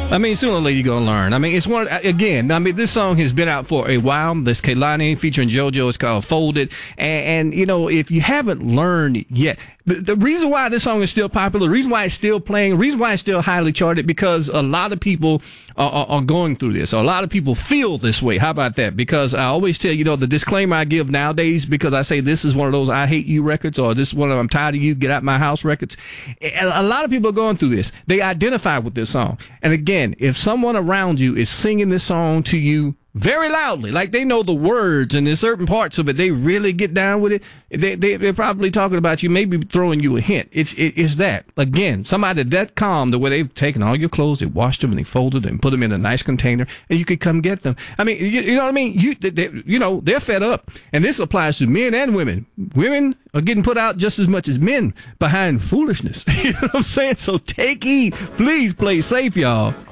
I mean, sooner or later you're gonna learn. I mean, it's one again. I mean, this song has been out for a while. This Kehlani featuring JoJo is called "Folded," and you know, if you haven't learned yet, the reason why this song is still popular, the reason why it's still playing, the reason why it's still highly charted, because a lot of people are going through this. A lot of people feel this way. How about that? Because I always tell you know the disclaimer I give nowadays, because I say this is one of those "I hate you" records, or this is one of "I'm tired of you, get out my house" records. A lot of people are going through this. They identify with this song, and again, if someone around you is singing this song to you very loudly, like they know the words and there's certain parts of it, they really get down with it, they're probably talking about you, maybe throwing you a hint. It's that. Again, somebody that calm, the way they've taken all your clothes, they washed them and they folded them and put them in a nice container, and you could come get them. I mean, you know what I mean? You know, they're fed up. And this applies to men and women. Women are getting put out just as much as men behind foolishness. You know what I'm saying? So take heed. Please play safe, y'all.